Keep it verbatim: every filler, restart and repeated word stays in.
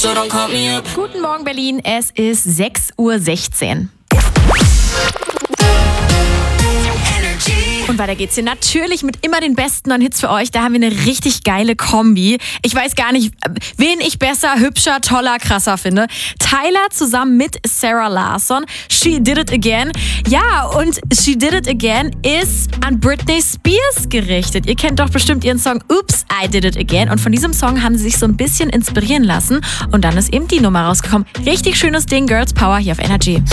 so don't call me up. Guten Morgen Berlin, es ist sechs Uhr sechzehn. Und weiter geht's hier natürlich mit immer den besten neuen Hits für euch. Da haben wir eine richtig geile Kombi. Ich weiß gar nicht, wen ich besser, hübscher, toller, krasser finde. Tyler zusammen mit Sarah Larsson. She Did It Again. Ja, und She Did It Again ist an Britney Spears gerichtet. Ihr kennt doch bestimmt ihren Song Oops, I Did It Again. Und von diesem Song haben sie sich so ein bisschen inspirieren lassen. Und dann ist eben die Nummer rausgekommen. Richtig schönes Ding, Girls Power hier auf Energy.